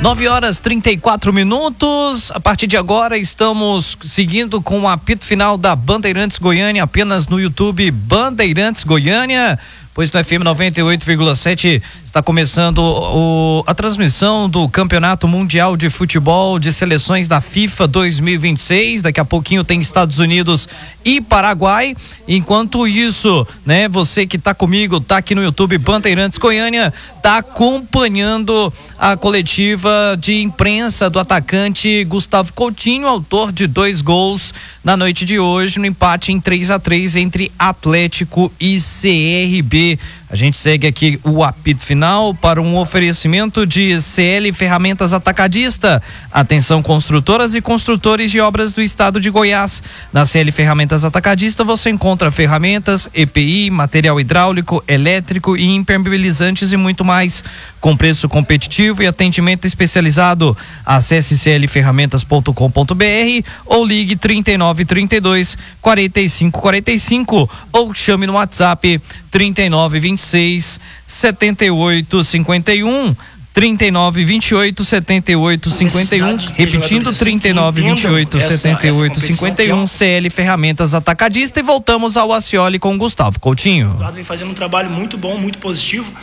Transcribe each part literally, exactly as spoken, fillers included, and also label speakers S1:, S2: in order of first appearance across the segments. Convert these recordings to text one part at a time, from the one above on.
S1: nove horas e trinta e quatro minutos. A partir de agora estamos seguindo com o apito final da Bandeirantes Goiânia, apenas no YouTube Bandeirantes Goiânia, pois no F M noventa e oito vírgula sete está começando o, a transmissão do Campeonato Mundial de Futebol de Seleções da FIFA dois mil e vinte e seis. Daqui a pouquinho tem Estados Unidos e Paraguai. Enquanto isso, né, você que está comigo, tá aqui no YouTube Bandeirantes Goiânia, tá acompanhando a coletiva de imprensa do atacante Gustavo Coutinho, autor de dois gols na noite de hoje, no empate em três a três entre Atlético e C R B. A gente segue aqui o apito final para um oferecimento de C L Ferramentas Atacadista. Atenção, construtoras e construtores de obras do estado de Goiás. Na C L Ferramentas Atacadista você encontra ferramentas, E P I, material hidráulico, elétrico e impermeabilizantes e muito mais. Com preço competitivo e atendimento especializado. Acesse c l ferramentas ponto com ponto b r ou ligue trinta e nove, trinta e dois, quarenta e cinco, quarenta e cinco ou chame no WhatsApp trinta e nove, vinte e seis, setenta e oito, cinquenta e um. trinta e nove, vinte e oito, setenta e oito, cinquenta e um, repetindo trinta e nove, vinte e oito, setenta e oito, cinquenta e um, C L Ferramentas Atacadista. E voltamos ao Acioli com Gustavo Coutinho.
S2: O Eduardo vem fazendo um trabalho muito bom, muito positivo.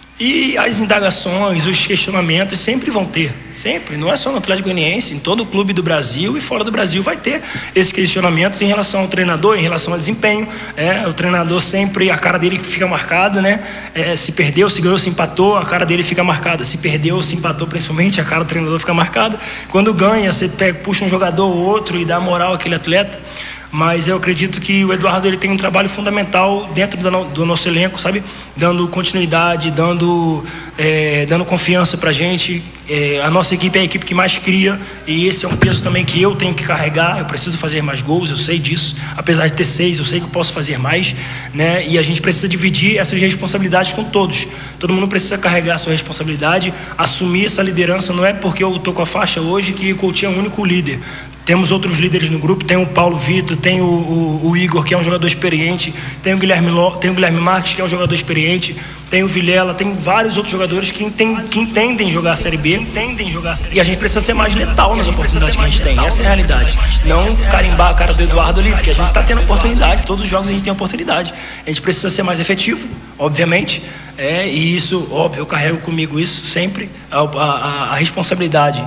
S2: E as indagações, os questionamentos sempre vão ter, sempre, não é só no Atlético Goianiense, em todo o clube do Brasil e fora do Brasil vai ter esses questionamentos em relação ao treinador, em relação ao desempenho. É, o treinador sempre, a cara dele fica marcada, né? É, se perdeu, se ganhou, se empatou, a cara dele fica marcada. Se perdeu, se empatou, principalmente, a cara do treinador fica marcada. Quando ganha, você pega, puxa um jogador ou outro e dá moral àquele atleta. Mas eu acredito que o Eduardo ele tem um trabalho fundamental dentro do, do nosso elenco, sabe? Dando continuidade, dando, é, dando confiança pra gente. É, a nossa equipe é a equipe que mais cria e esse é um peso também que eu tenho que carregar. Eu preciso fazer mais gols, eu sei disso. Apesar de ter seis, eu sei que eu posso fazer mais, né? E a gente precisa dividir essas responsabilidades com todos. Todo mundo precisa carregar a sua responsabilidade, assumir essa liderança. Não é porque eu tô com a faixa hoje que o Coutinho é o único líder. Temos outros líderes no grupo, tem o Paulo Vitor, tem o, o, o Igor, que é um jogador experiente, tem o Guilherme, tem o Guilherme Marques, que é um jogador experiente, tem o Vilela, tem vários outros jogadores que, tem, que entendem jogar a Série B, entendem jogar a Série B. E a gente precisa ser mais letal nas oportunidades que a gente tem, essa é a realidade. Não carimbar a cara do Eduardo ali, porque a gente está tendo oportunidade, todos os jogos a gente tem oportunidade. A gente precisa ser mais efetivo, obviamente, é, e isso, óbvio, eu carrego comigo isso sempre, a, a, a responsabilidade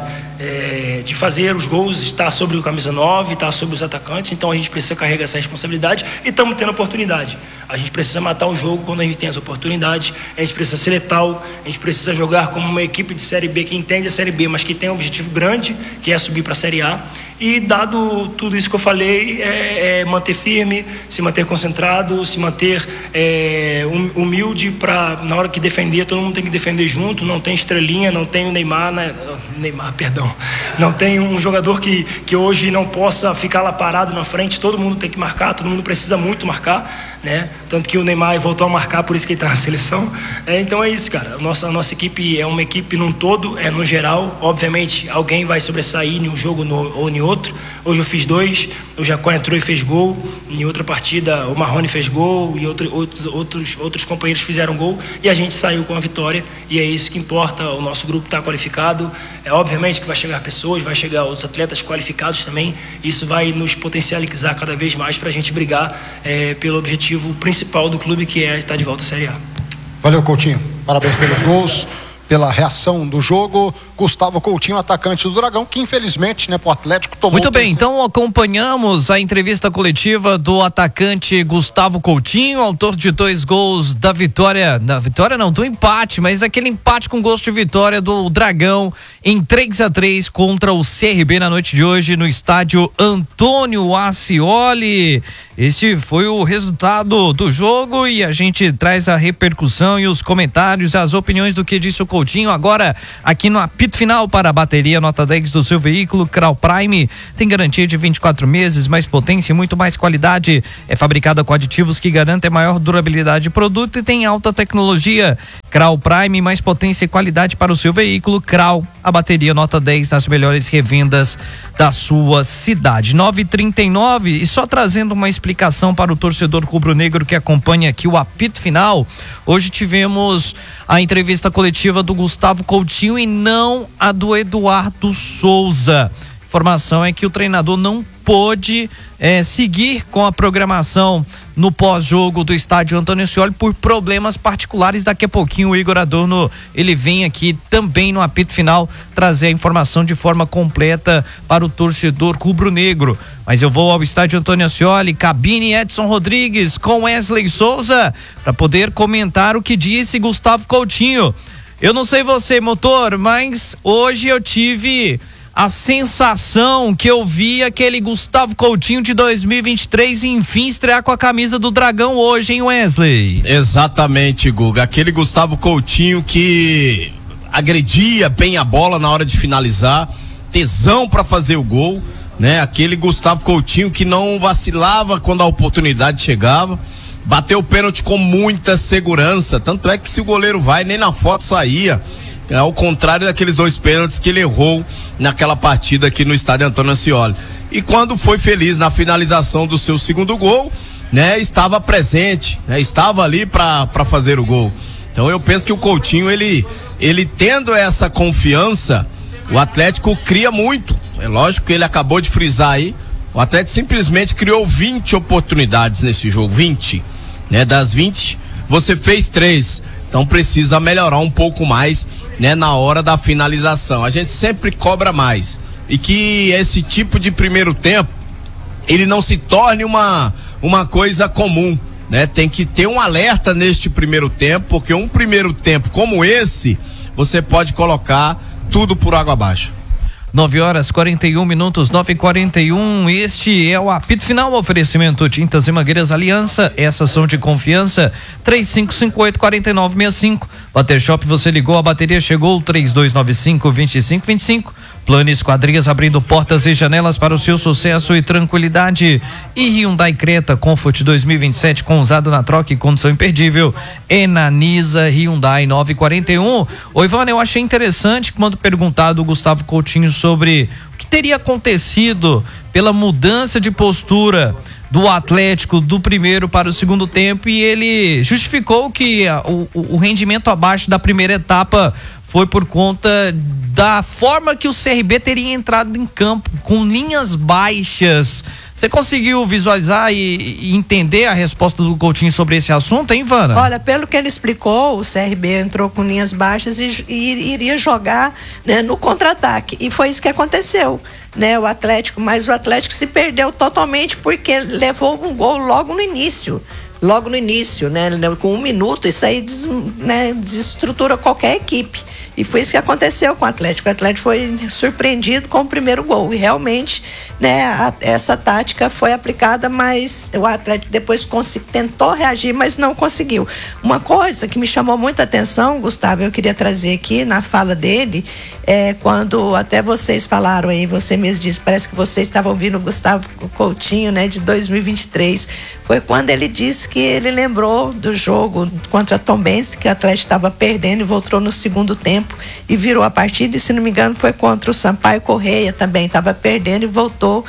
S2: É, de fazer os gols está sobre o camisa nove, está sobre os atacantes. Então a gente precisa carregar essa responsabilidade e estamos tendo oportunidade. A gente precisa matar o jogo quando a gente tem as oportunidades. A gente precisa ser letal, a gente precisa jogar como uma equipe de Série B que entende a Série B, mas que tem um objetivo grande, que é subir para a Série A. E dado tudo isso que eu falei, é, é manter firme, se manter concentrado, se manter é, humilde para, na hora que defender, todo mundo tem que defender junto. Não tem estrelinha, não tem o Neymar, né? Neymar, perdão. Não tem um jogador que, que hoje não possa ficar lá parado na frente. Todo mundo tem que marcar, todo mundo precisa muito marcar, né? Tanto que o Neymar voltou a marcar, por isso que ele está na seleção. É, então é isso, cara. A nossa, a nossa equipe é uma equipe num todo, é no geral. Obviamente, alguém vai sobressair em um jogo no, ou em outro. Hoje eu fiz dois, o Jacó entrou e fez gol. Em outra partida, o Marrone fez gol e outro, outros, outros, outros companheiros fizeram gol. E a gente saiu com a vitória. E é isso que importa. O nosso grupo está qualificado. É obviamente que vai chegar pessoas, vai chegar outros atletas qualificados também. Isso vai nos potencializar cada vez mais para a gente brigar é, pelo objetivo principal do clube, que é estar de volta à Série A.
S3: Valeu, Coutinho. Parabéns pelos gols, pela reação do jogo. Gustavo Coutinho, atacante do Dragão, que infelizmente, né, pro Atlético tomou...
S1: Muito bem, então acompanhamos a entrevista coletiva do atacante Gustavo Coutinho, autor de dois gols da vitória, da vitória não, do empate, mas daquele empate com gosto de vitória do Dragão em três a três contra o C R B na noite de hoje no estádio Antônio Acioli. Esse foi o resultado do jogo e a gente traz a repercussão e os comentários, as opiniões do que disse o Coutinho agora aqui no apito final para a bateria nota dez do seu veículo. Crau Prime tem garantia de vinte e quatro meses, mais potência e muito mais qualidade. É fabricada com aditivos que garantem maior durabilidade de produto e tem alta tecnologia. Crau Prime, mais potência e qualidade para o seu veículo. Crau, a bateria nota dez nas melhores revendas da sua cidade. nove e trinta e nove, e só trazendo uma explicação para o torcedor rubro-negro que acompanha aqui o apito final. Hoje tivemos a entrevista coletiva do Gustavo Coutinho e não a do Eduardo Souza. Informação é que o treinador não pôde é, seguir com a programação no pós-jogo do estádio Antônio Ascioli por problemas particulares. Daqui a pouquinho o Igor Adorno, ele vem aqui também no apito final trazer a informação de forma completa para o torcedor rubro-negro. Mas eu vou ao estádio Antônio Ascioli, cabine Edson Rodrigues com Wesley Souza, para poder comentar o que disse Gustavo Coutinho. Eu não sei você, motor, mas hoje eu tive a sensação que eu vi aquele Gustavo Coutinho de dois mil e vinte e três enfim estrear com a camisa do Dragão hoje, hein, Wesley?
S4: Exatamente, Guga, aquele Gustavo Coutinho que agredia bem a bola na hora de finalizar, tesão para fazer o gol, né? Aquele Gustavo Coutinho que não vacilava quando a oportunidade chegava, bateu o pênalti com muita segurança, tanto é que se o goleiro vai, nem na foto saía. Ao contrário daqueles dois pênaltis que ele errou naquela partida aqui no estádio Antônio Ascioli. E quando foi feliz na finalização do seu segundo gol, né, estava presente, né, estava ali para para fazer o gol. Então eu penso que o Coutinho, ele, ele tendo essa confiança, o Atlético cria muito. É lógico que ele acabou de frisar aí, o Atlético simplesmente criou vinte oportunidades nesse jogo, vinte, né, das vinte, você fez três. Então precisa melhorar um pouco mais, né, na hora da finalização. A gente sempre cobra mais. E que esse tipo de primeiro tempo, ele não se torne uma, uma coisa comum, né? Tem que ter um alerta neste primeiro tempo, porque um primeiro tempo como esse, você pode colocar tudo por água abaixo.
S1: nove horas quarenta e um minutos, nove e quarenta e um. Este é o apito final. Oferecimento Tintas e Mangueiras Aliança. Essas são de confiança. três cinco cinco oito, quatro nove seis cinco. Bater Shop, você ligou, a bateria chegou. três dois nove cinco, dois cinco dois cinco. Plano Esquadrias, abrindo portas e janelas para o seu sucesso e tranquilidade. E Hyundai Creta Comfort dois mil e vinte e sete, com usado na troca e condição imperdível. Enaniza Hyundai. Nove e quarenta e um. Ô Ivana, eu achei interessante quando perguntado o Gustavo Coutinho sobre o que teria acontecido pela mudança de postura do Atlético do primeiro para o segundo tempo, e ele justificou que a, o, o rendimento abaixo da primeira etapa foi por conta da forma que o C R B teria entrado em campo, com linhas baixas. Você conseguiu visualizar e, e entender a resposta do Coutinho sobre esse assunto, hein, Ivana?
S5: Olha, pelo que ele explicou, o C R B entrou com linhas baixas e, e iria jogar, né, no contra-ataque. E foi isso que aconteceu, né? O Atlético, mas o Atlético se perdeu totalmente porque levou um gol logo no início. Logo no início, né? Com um minuto, isso aí des, né, desestrutura qualquer equipe. E foi isso que aconteceu com o Atlético. O Atlético foi surpreendido com o primeiro gol. E realmente, né, a, essa tática foi aplicada, mas o Atlético depois consegui, tentou reagir, mas não conseguiu. Uma coisa que me chamou muita atenção, Gustavo, eu queria trazer aqui na fala dele, é quando até vocês falaram aí, você mesmo disse, parece que vocês estavam ouvindo o Gustavo Coutinho, né, de dois mil e vinte e três. Foi quando ele disse que ele lembrou do jogo contra a Tombense, que o Atlético estava perdendo e voltou no segundo tempo e virou a partida, e se não me engano foi contra o Sampaio Correia também, estava perdendo e voltou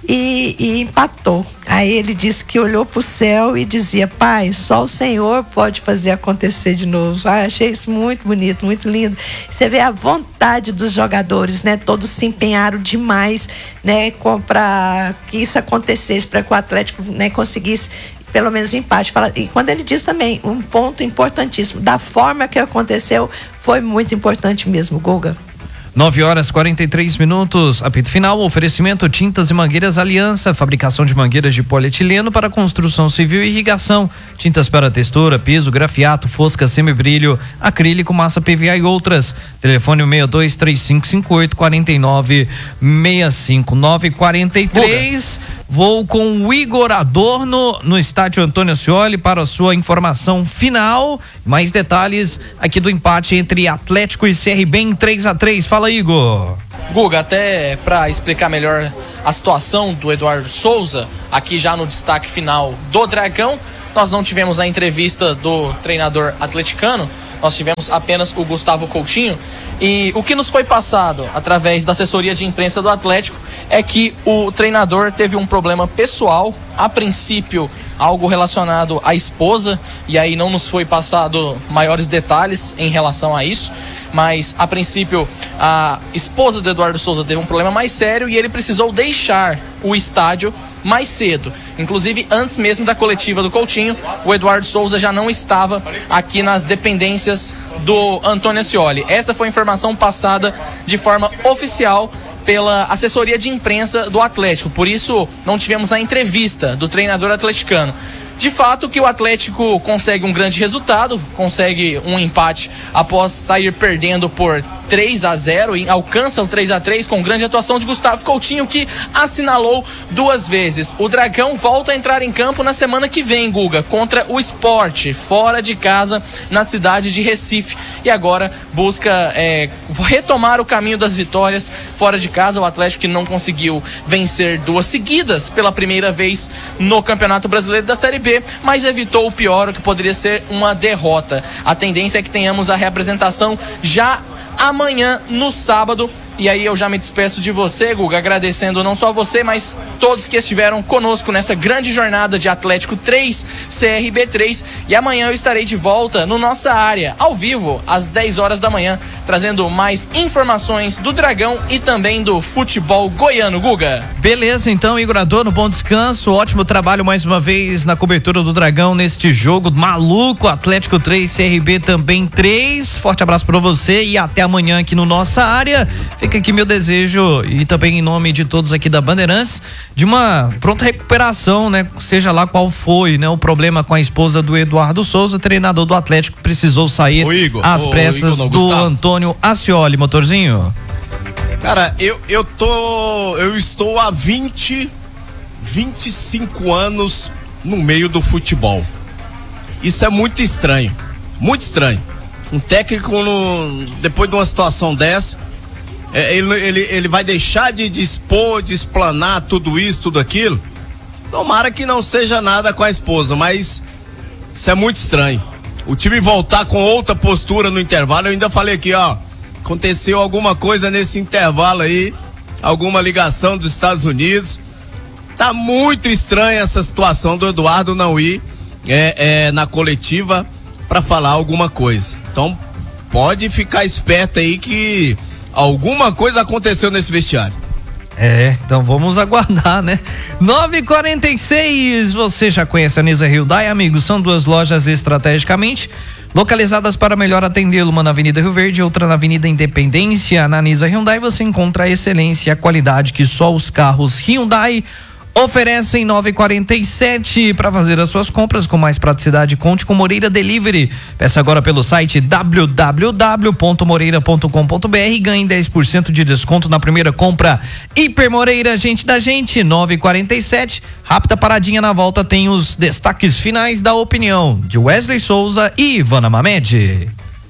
S5: e, e empatou. Aí ele disse que olhou para o céu e dizia: pai, só o Senhor pode fazer acontecer de novo. Ah, achei isso muito bonito, muito lindo. Você vê a vontade dos jogadores, né? Todos se empenharam demais, né, para que isso acontecesse, para que o Atlético, né, conseguisse pelo menos o empate. E quando ele diz também um ponto importantíssimo, da forma que aconteceu, foi muito importante mesmo, Guga.
S1: nove horas e quarenta e três minutos, apito final, oferecimento Tintas e Mangueiras Aliança, fabricação de mangueiras de polietileno para construção civil e irrigação, tintas para textura, piso, grafiato, fosca, semibrilho, acrílico, massa P V A e outras. Telefone seis dois três cinco cinco oito quatro nove seis cinco. nove e quarenta e três. Vou com o Igor Adorno no estádio Antônio Ascioli para a sua informação final. Mais detalhes aqui do empate entre Atlético e C R B em três a três. Fala, Igor.
S6: Guga, até para explicar melhor a situação do Eduardo Souza, aqui já no destaque final do Dragão, nós não tivemos a entrevista do treinador atleticano, nós tivemos apenas o Gustavo Coutinho. E o que nos foi passado através da assessoria de imprensa do Atlético é que o treinador teve um problema pessoal, a princípio algo relacionado à esposa, e aí não nos foi passado maiores detalhes em relação a isso, mas a princípio a esposa do Eduardo Souza teve um problema mais sério e ele precisou deixar o estádio mais cedo. Inclusive, antes mesmo da coletiva do Coutinho, o Eduardo Souza já não estava aqui nas dependências do Antônio Ascioli. Essa foi a informação passada de forma oficial pela assessoria de imprensa do Atlético. Por isso, não tivemos a entrevista do treinador atleticano. De fato, que o Atlético consegue um grande resultado, consegue um empate após sair perdendo por três a zero e alcança o três a três com grande atuação de Gustavo Coutinho, que assinalou duas vezes. O Dragão volta a entrar em campo na semana que vem, Guga, contra o Sport, fora de casa, na cidade de Recife, e agora busca é, retomar o caminho das vitórias fora de casa. O Atlético que não conseguiu vencer duas seguidas pela primeira vez no Campeonato Brasileiro da Série B, mas evitou o pior, o que poderia ser uma derrota. A tendência é que tenhamos a reapresentação já amanhã, no sábado. E aí eu já me despeço de você, Guga, agradecendo não só você, mas todos que estiveram conosco nessa grande jornada de Atlético três, C R B três. E amanhã eu estarei de volta no Nossa Área, ao vivo, às dez horas da manhã, trazendo mais informações do Dragão e também do futebol goiano, Guga.
S1: Beleza, então, Igor Adorno, bom descanso, ótimo trabalho mais uma vez na cobertura do Dragão neste jogo maluco, Atlético três, C R B também três. Forte abraço pra você e até amanhã aqui no Nossa Área. Fica aqui meu desejo, e também em nome de todos aqui da Bandeirantes, de uma pronta recuperação, né? Seja lá qual foi, né? O problema com a esposa do Eduardo Souza, treinador do Atlético, precisou sair Igor, às pressas Igor, não, do Gustavo. Antônio Ascioli, motorzinho.
S4: Cara, eu, eu tô, eu estou há vinte, vinte e cinco anos no meio do futebol. Isso é muito estranho, muito estranho. Um técnico, no, depois de uma situação dessa, Ele, ele, ele vai deixar de dispor, de explanar tudo isso, tudo aquilo. Tomara que não seja nada com a esposa, mas isso é muito estranho. O time voltar com outra postura no intervalo. Eu ainda falei aqui, ó, aconteceu alguma coisa nesse intervalo aí, alguma ligação dos Estados Unidos. Tá muito estranha essa situação do Eduardo não ir é, é, na coletiva para falar alguma coisa. Então pode ficar esperto aí que alguma coisa aconteceu nesse vestiário.
S1: É, então vamos aguardar, né? nove e quarenta e seis, você já conhece a Nisa Hyundai, amigos? São duas lojas estrategicamente localizadas para melhor atendê-lo, uma na Avenida Rio Verde e outra na Avenida Independência. Na Nisa Hyundai você encontra a excelência e a qualidade que só os carros Hyundai oferecem. Nove e quarenta e sete, para fazer as suas compras com mais praticidade, conte com Moreira Delivery. Peça agora pelo site w w w ponto moreira ponto com ponto b r e ganhe dez por cento de desconto na primeira compra. Hiper Moreira, gente da gente. Nove e quarenta e sete, rápida paradinha, na volta tem os destaques finais da opinião de Wesley Souza e Ivana Mamed.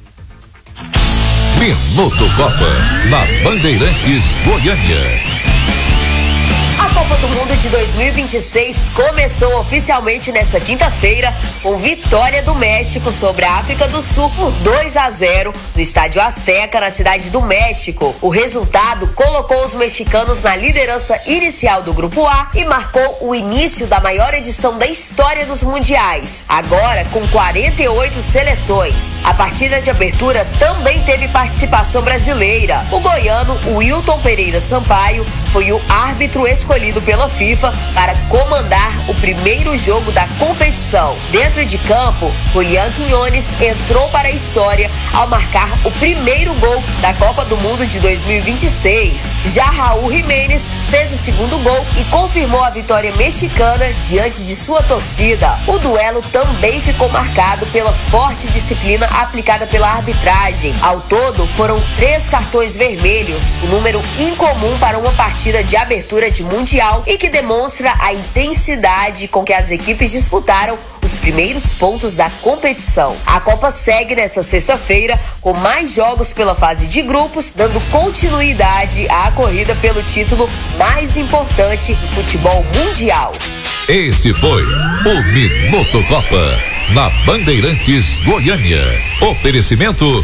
S7: Minuto Copa na Bandeirantes Goiânia.
S8: A Copa do Mundo de dois mil e vinte e seis começou oficialmente nesta quinta-feira com vitória do México sobre a África do Sul por dois a zero no Estádio Azteca, na cidade do México. O resultado colocou os mexicanos na liderança inicial do Grupo A e marcou o início da maior edição da história dos mundiais, agora com quarenta e oito seleções. A partida de abertura também teve participação brasileira. O goiano Wilton Pereira Sampaio foi o árbitro escolhido pela FIFA para comandar o primeiro jogo da competição. Dentro de campo, Julián Quiñones entrou para a história ao marcar o primeiro gol da Copa do Mundo de dois mil e vinte e seis. Já Raúl Jiménez fez o segundo gol e confirmou a vitória mexicana diante de sua torcida. O duelo também ficou marcado pela forte disciplina aplicada pela arbitragem. Ao todo, foram três cartões vermelhos, um número incomum para uma partida de abertura de mundial e que demonstra a intensidade com que as equipes disputaram os primeiros pontos da competição. A Copa segue nesta sexta-feira com mais jogos pela fase de grupos, dando continuidade à corrida pelo título mais importante do futebol mundial.
S7: Esse foi o Minuto Copa. na Bandeirantes Goiânia. Oferecimento